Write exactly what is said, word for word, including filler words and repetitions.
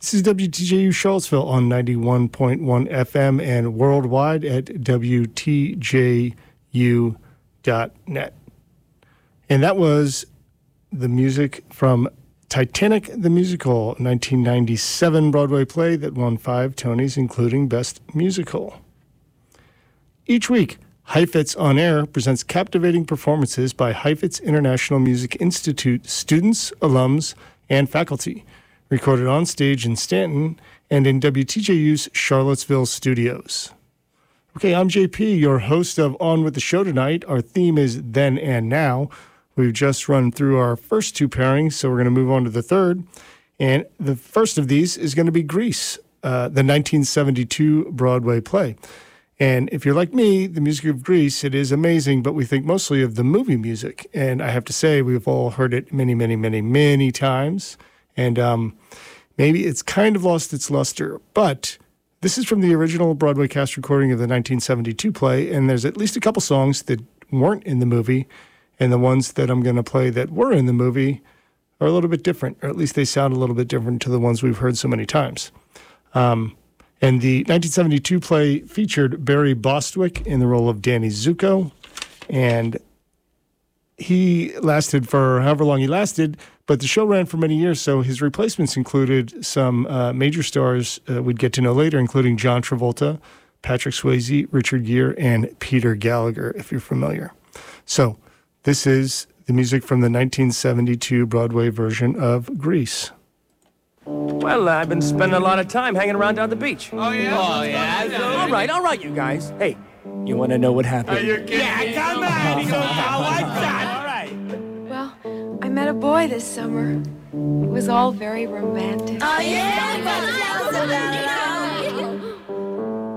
This is W T J U Charlottesville on ninety-one point one F M and worldwide at W T J U dot net. And that was the music from Titanic the Musical, nineteen ninety-seven Broadway play that won five Tonys, including Best Musical. Each week, Heifetz On Air presents captivating performances by Heifetz International Music Institute students, alums, and faculty, recorded on stage in Stanton and in W T J U's Charlottesville studios. Okay, I'm J P, your host of On With The Show tonight. Our theme is Then and Now. We've just run through our first two pairings, so we're going to move on to the third. And the first of these is going to be Grease, uh, the nineteen seventy-two Broadway play. And if you're like me, the music of Grease, it is amazing, but we think mostly of the movie music. And I have to say, we've all heard it many, many, many, many times. And um, maybe it's kind of lost its luster. But this is from the original Broadway cast recording of the nineteen seventy-two play, and there's at least a couple songs that weren't in the movie, and the ones that I'm going to play that were in the movie are a little bit different, or at least they sound a little bit different to the ones we've heard so many times. Um, and the nineteen seventy-two play featured Barry Bostwick in the role of Danny Zuko, and he lasted for however long he lasted, but the show ran for many years, so his replacements included some uh, major stars uh, we'd get to know later, including John Travolta, Patrick Swayze, Richard Gere, and Peter Gallagher, if you're familiar. So this is the music from the nineteen seventy-two Broadway version of Grease. Well, uh, I've been spending a lot of time hanging around down the beach. Oh, yeah? Oh, yeah. All right, all right, you guys. Hey, you want to know what happened? Are you kidding? Yeah, come on. You go, what's that? All right. Well, I met a boy this summer. It was all very romantic. Oh, yeah?